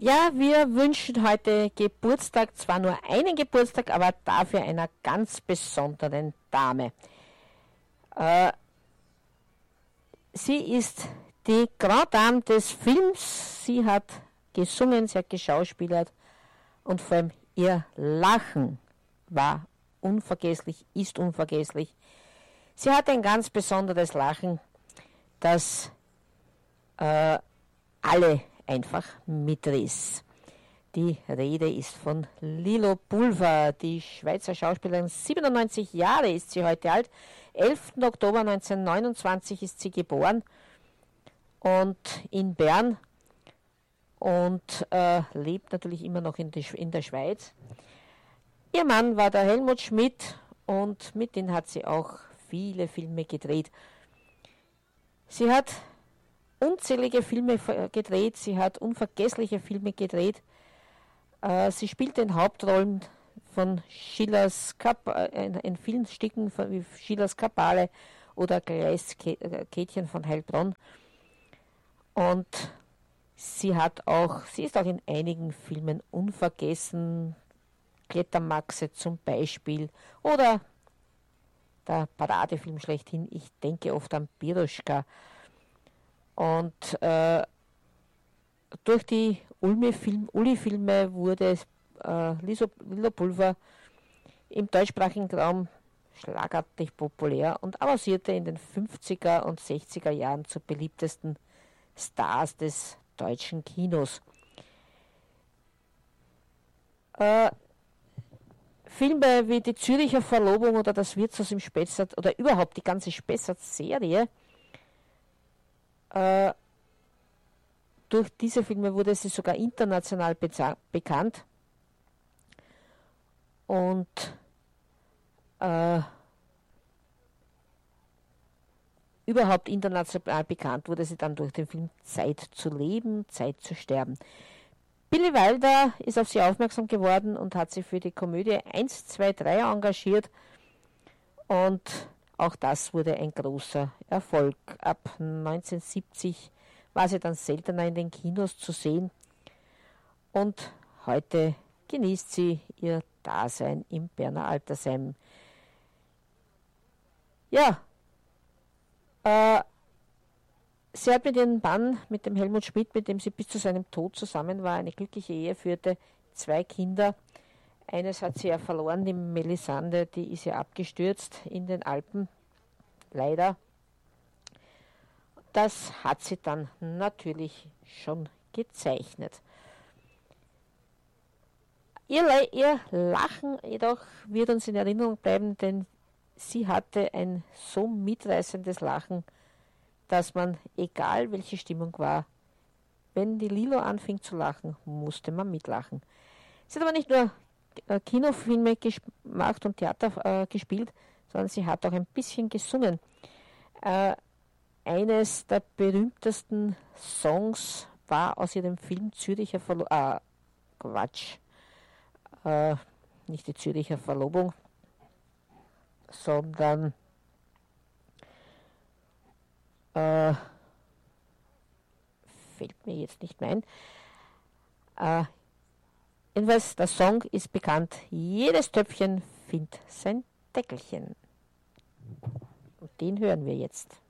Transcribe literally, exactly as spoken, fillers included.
Ja, wir wünschen heute Geburtstag, zwar nur einen Geburtstag, aber dafür einer ganz besonderen Dame. Äh, sie ist die Grand Dame des Films. Sie hat gesungen, sie hat geschauspielert und vor allem ihr Lachen war unvergesslich, ist unvergesslich. Sie hat ein ganz besonderes Lachen, das äh, alle einfach mitriss. Die Rede ist von Lilo Pulver, die Schweizer Schauspielerin. siebenundneunzig Jahre ist sie heute alt. elften Oktober neunzehnhundertneunundzwanzig ist sie geboren und in Bern und äh, lebt natürlich immer noch in, die, in der Schweiz. Ihr Mann war der Helmut Schmidt und mit dem hat sie auch viele Filme gedreht. Sie hat unzählige Filme gedreht, sie hat unvergessliche Filme gedreht. Äh, sie spielt in Hauptrollen von Schillers Kap in, in vielen Stücken von wie Schillers Kabale oder Gleiskäthchen von Heilbronn. Und sie hat auch, sie ist auch in einigen Filmen unvergessen. Klettermaxe zum Beispiel oder der Paradefilm schlechthin, ich denke oft an Piroschka. Und äh, durch die Ulmi-Film, Uli-Filme wurde äh, Lilo, Lilo Pulver im deutschsprachigen Raum schlagartig populär und avancierte in den fünfziger und sechziger Jahren zu beliebtesten Stars des deutschen Kinos. Äh, Filme wie die Züricher Verlobung oder das Wirtshaus im Spessart oder überhaupt die ganze Spessart-Serie, äh, durch diese Filme wurde sie sogar international bekannt und äh, überhaupt international bekannt wurde sie dann durch den Film Zeit zu leben, Zeit zu sterben. Billy Wilder ist auf sie aufmerksam geworden und hat sie für die Komödie eins, zwei, drei engagiert und auch das wurde ein großer Erfolg. Ab neunzehnhundertsiebzig war sie dann seltener in den Kinos zu sehen und heute genießt sie ihr Dasein im Berner Altersheim. Ja, äh, sie hat mit ihrem Mann, mit dem Helmut Schmidt, mit dem sie bis zu seinem Tod zusammen war, eine glückliche Ehe führte, zwei Kinder. Eines hat sie ja verloren, die Melisande, die ist ja abgestürzt in den Alpen, leider. Das hat sie dann natürlich schon gezeichnet. Ihr, ihr Lachen jedoch wird uns in Erinnerung bleiben, denn sie hatte ein so mitreißendes Lachen, dass man, egal welche Stimmung war, wenn die Lilo anfing zu lachen, musste man mitlachen. Sie hat aber nicht nur äh, Kinofilme gemacht und Theater äh, gespielt, sondern sie hat auch ein bisschen gesungen. Äh, eines der berühmtesten Songs war aus ihrem Film Züricher Verlobung, äh, Quatsch, äh, nicht die Züricher Verlobung, sondern Äh, fällt mir jetzt nicht mehr ein. Äh, jedenfalls, der Song ist bekannt. Jedes Töpfchen findet sein Deckelchen. Und den hören wir jetzt.